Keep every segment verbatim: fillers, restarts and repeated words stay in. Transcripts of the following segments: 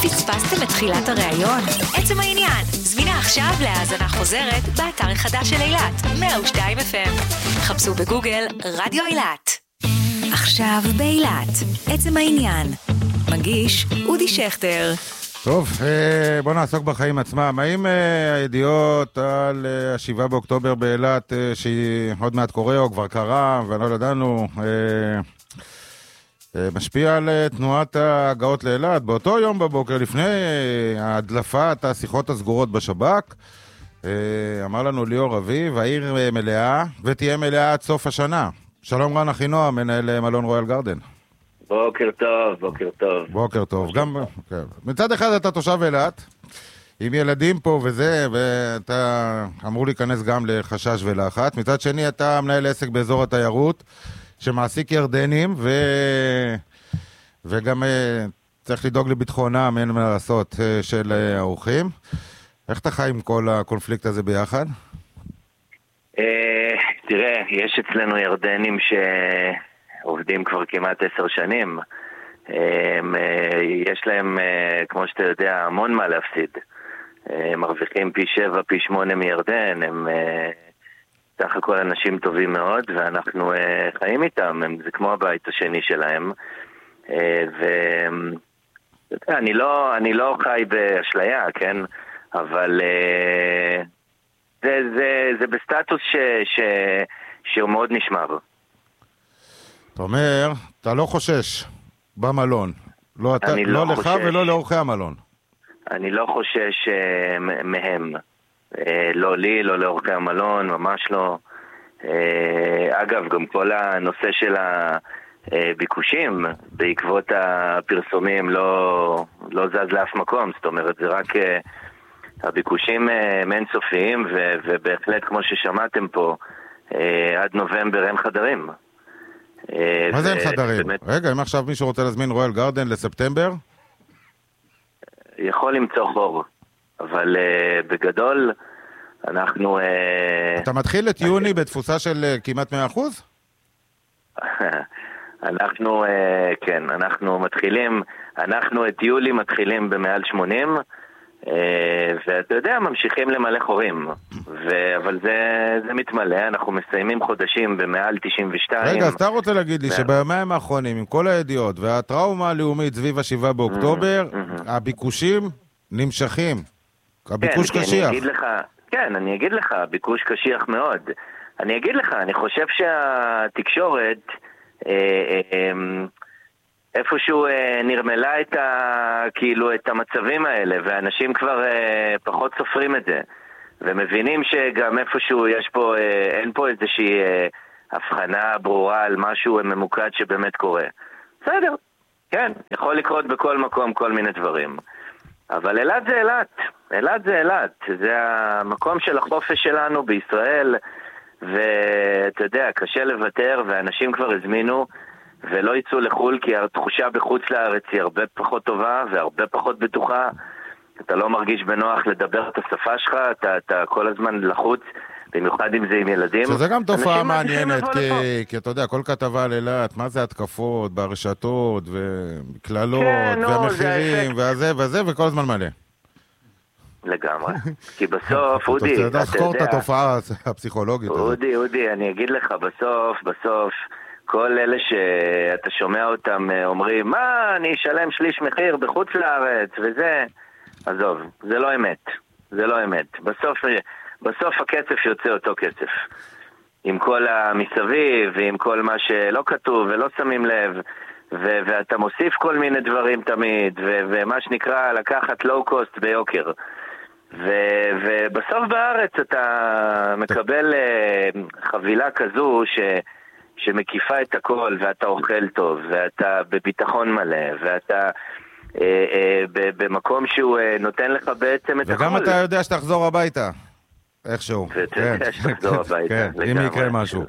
פספסתם את תחילת הראיון? עצם העניין, זמינה עכשיו להאזנה חוזרת באתר החדש של אילת, מאה ושתיים אף אם. חפשו בגוגל רדיו אילת. עכשיו באילת, עצם העניין. מגיש אודי שכטר. טוב, בוא נעסוק בחיים עצמם. האם הידיעות על השבעה באוקטובר באילת, שהיא עוד מעט קורה או כבר קרה, ולא ידענו, משפיע על תנועת ההגעות לאילת? באותו יום בבוקר, לפני הדלפת השיחות הסגורות בשב"כ, אמר לנו ליאור אביב, העיר מלאה ותהיה מלאה עד סוף השנה. שלום רן אחינועם, מנהל מלון רויאל גרדן. בוקר טוב, בוקר טוב. בוקר טוב. גם, כן. מצד אחד אתה תושב אילת, עם ילדים פה וזה, ואתה אמור להיכנס גם לחשש ולחץ. מצד שני אתה מנהל עסק באזור התיירות, שמעסיק ירדנים, ו... וגם צריך לדאוג לביטחונם, אין מה לעשות, של האורחים. איך אתה חי עם כל הקונפליקט הזה ביחד? תראה, יש אצלנו ירדנים שעובדים כבר כמעט עשר שנים. יש להם, כמו שאתה יודע, המון מה להפסיד. הם מרוויחים פי שבע, פי שמונה מירדן. הם סך הכל אנשים טובים מאוד, ואנחנו חיים איתם. זה כמו הבית השני שלהם. ואני לא, אני לא חי באשליה, כן? אבל זה, זה, זה בסטטוס ש, ש, שהוא מאוד נשמע בו. אתה אומר, אתה לא חושש במלון. לא, אתה, לא, לא לך חושש. ולא לאורחי המלון. אני לא חושש uh, מהם. Uh, לא לי, לא לאורחי המלון, ממש לא. Uh, אגב, גם כל הנושא של הביקושים, בעקבות הפרסומים, לא, לא זז לאף מקום. זאת אומרת, זה רק... Uh, הביקושים הם אינסופיים, ו- ובהחלט, כמו ששמעתם פה, עד נובמבר אין חדרים. מה זה אין חדרים? באמת... רגע, אם עכשיו מישהו רוצה להזמין רויאל גרדן לספטמבר? יכול למצוא חור, אבל uh, בגדול אנחנו... Uh... אתה מתחיל את יוני בתפוסה של uh, כמעט מאה אחוז? אנחנו, uh, כן, אנחנו מתחילים, אנחנו את יולי מתחילים במעל שמונים, ואתה יודע, ממשיכים למלא חורים, אבל זה מתמלא, אנחנו מסיימים חודשים במעל תשעים ושתיים. רגע, אז אתה רוצה להגיד לי שביומיים האחרונים, עם כל הידיעות והטראומה הלאומית סביב השבעה באוקטובר, הביקושים נמשכים, הביקוש קשיח. כן, אני אגיד לך, הביקוש קשיח מאוד. אני אגיד לך, אני חושב שהתקשורת איפשהו אה, נרמלה את, ה, כאילו, את המצבים האלה, ואנשים כבר אה, פחות סופרים את זה, ומבינים שגם איפשהו יש פה, אה, אין פה איזושהי אה, הבחנה ברורה על משהו ממוקד שבאמת קורה. בסדר, כן, יכול לקרות בכל מקום כל מיני דברים. אבל אילת זה אילת, אילת זה אילת, זה המקום של החופש שלנו בישראל, ואתה יודע, קשה לוותר, ואנשים כבר הזמינו, ולא יצאו לחול, כי התחושה בחוץ לארץ היא הרבה פחות טובה והרבה פחות בטוחה. אתה לא מרגיש בנוח לדבר את השפה שלך, אתה, אתה כל הזמן לחוץ, במיוחד אם זה עם ילדים. שזה גם תופעה מעניינת, כי, כי אתה יודע, כל כתבה על אילת, מה זה התקפות ברשתות וכללות, כן, והמחירים והזה וזה, וכל הזמן מלא. לגמרי. כי בסוף, אודי, אתה יודע, לחקור את התופעה הפסיכולוגית. אודי, אודי, אני אגיד לך, בסוף, בסוף, כל אלה שאתה שומע אותם אומרים, מה, אני אשלם שליש מחיר בחוץ לארץ, וזה, עזוב, זה לא אמת, זה לא אמת. בסוף, בסוף הכסף יוצא אותו כסף. עם כל המסביב, ועם כל מה שלא כתוב ולא שמים לב, ו- ואתה מוסיף כל מיני דברים תמיד, ו- ומה שנקרא לקחת לואו קוסט ביוקר. ו- ובסוף בארץ אתה מקבל חבילה כזו ש... שמקיפה את הכל, ואתה אוכל טוב, ואתה בביטחון מלא, ואתה אה, אה, במקום שהוא אה, נותן לך בעצם את וגם הכל. וגם אתה יודע שתחזור הביתה, איכשהו. ואתה כן. יודע שתחזור הביתה. כן, אם יקרה משהו.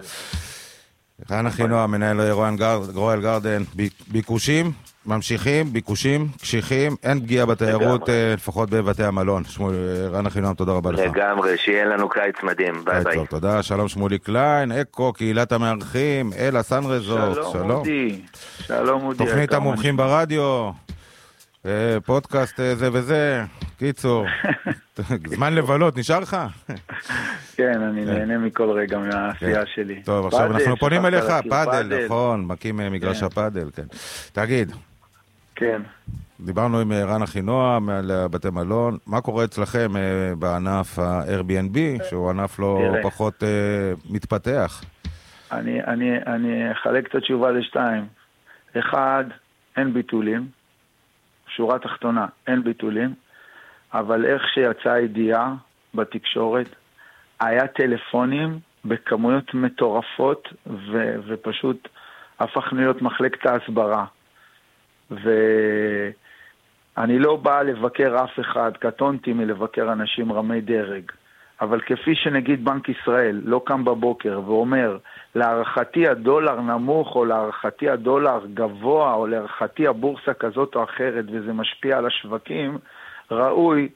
רן אחינועם, מנהל רויאל גרדן, ביקושים, ממשיכים, ביקושים, קשיחים, אין פגיעה בתיירות, לפחות בבתי המלון. רן אחינועם, תודה רבה לך. לגמרי, שיהיה לנו קיץ מדהים, ביי ביי. תודה, שלום שמולי קליין, אקו, קהילת המארחים, אלה סן רזורט, שלום אודי. שלום אודי. תוכנית המומחים ברדיו. פודקאסט זה וזה, קיצור, זמן לבלות, נשאר לך? כן, אני נהנה מכל רגע מהעשייה שלי. טוב, עכשיו אנחנו פונים אליך, פאדל, נכון, מקים מגרש הפאדל, כן. תגיד. כן. דיברנו עם רן אחינוע מהבתי מלון, מה קורה אצלכם בענף ה-Airbnb, שהוא ענף לא פחות מתפתח? אני, אני, אני אחלק את התשובה לשתיים. אחד, אין ביטולים. שורה תחתונה, אין ביטולים. אבל איך שיצאה הידיעה בתקשורת, היה טלפונים בכמויות מטורפות, ו, ופשוט הפכנו להיות מחלקת ההסברה. ואני לא בא לבקר אף אחד, קטונתי מלבקר אנשים רמי דרג. אבל כפי שנגיד בנק ישראל לא קם בבוקר ואומר, להערכתי הדולר נמוך או להערכתי הדולר גבוה או להערכתי הבורסה כזאת או אחרת וזה משפיע על השווקים, ראוי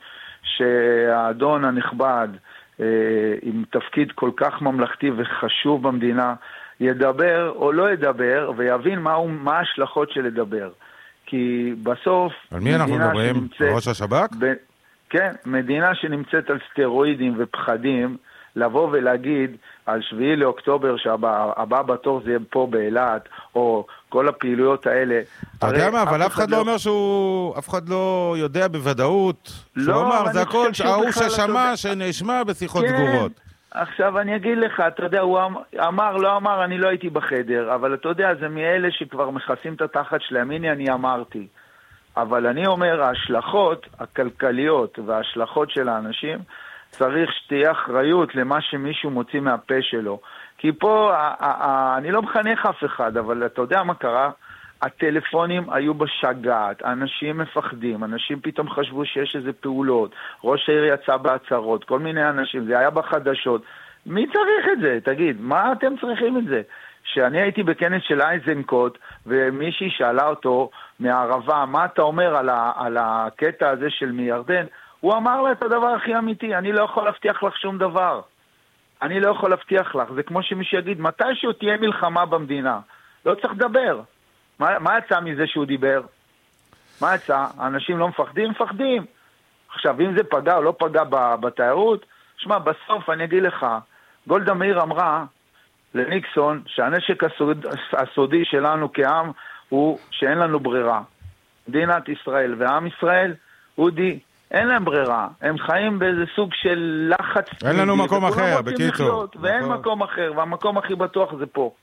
שהאדון הנכבד אה, עם תפקיד כל כך ממלכתי וחשוב במדינה ידבר או לא ידבר ויבין מה, מה ההשלכות של לדבר. כי בסוף... על מי אנחנו מדברים? שנמצאת, ראש השב"כ? ב, כן, מדינה שנמצאת על סטרואידים ופחדים, לבוא ולהגיד על שביעי לאוקטובר שהבא בתור זה פה באילת, או כל הפעילויות האלה. אתה יודע מה, אבל אף אחד לא אומר שהוא, אף אחד לא יודע בוודאות, שהוא אמר, זה הכל ההוא ששמע, שנשמע בשיחות סגורות. עכשיו אני אגיד לך, אתה יודע, הוא אמר, לא אמר, אני לא הייתי בחדר, אבל אתה יודע, זה מאלה שכבר מכסים את התחת שלהם, הנה אני אמרתי. אבל אני אומר, ההשלכות הכלכליות וההשלכות של האנשים, צריך שתהיה אחריות למה שמישהו מוציא מהפה שלו. כי פה, אני לא מחנך אף אחד, אבל אתה יודע מה קרה? הטלפונים היו בשגעת, אנשים מפחדים, אנשים פתאום חשבו שיש איזה פעולות, ראש העיר יצא בהצהרות, כל מיני אנשים, זה היה בחדשות. מי צריך את זה? תגיד, מה אתם צריכים את זה? שאני הייתי בכנס של אייזנקוט, ומישהי שאלה אותו מהערבה, מה אתה אומר על, ה, על הקטע הזה של מירדן? הוא אמר לה את הדבר הכי אמיתי, אני לא יכול להבטיח לך שום דבר. אני לא יכול להבטיח לך. זה כמו שמישהו יגיד, מתישהו תהיה מלחמה במדינה. לא צריך לדבר. מה, מה יצא מזה שהוא דיבר? מה יצא? האנשים לא מפחדים? מפחדים. עכשיו, אם זה פגע או לא פגע בתיירות, שמע, בסוף אני אגיד לך, גולדה מאיר אמרה לניקסון שהנשק הסוד, הסודי שלנו כעם הוא שאין לנו ברירה. מדינת ישראל ועם ישראל, אודי, אין להם ברירה. הם חיים באיזה סוג של לחץ. אין לנו מקום אחר, בקיצור. ואין מקום אחר, והמקום הכי בטוח זה פה.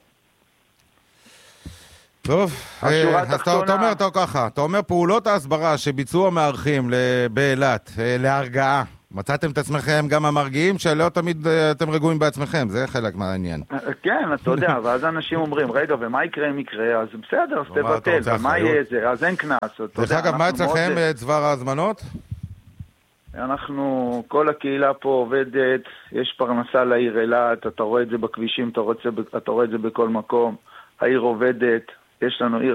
טוב, אז אתה אומר ככה, אתה אומר פעולות ההסברה שביצעו המערכים באילת להרגעה, מצאתם את עצמכם גם המרגיעים שלא תמיד אתם רגועים בעצמכם, זה חלק מהעניין. כן, אתה יודע, ואז אנשים אומרים, רגע, ומה יקרה אם יקרה? אז בסדר, אז תבטל, ומה יהיה זה? אז אין כנס. דרך אגב, מה אצלכם צוואר ההזמנות? אנחנו, כל הקהילה פה עובדת, יש פרנסה לעיר אילת, אתה רואה את זה בכבישים, אתה רואה את זה בכל מקום, העיר עובדת, יש לנו עיר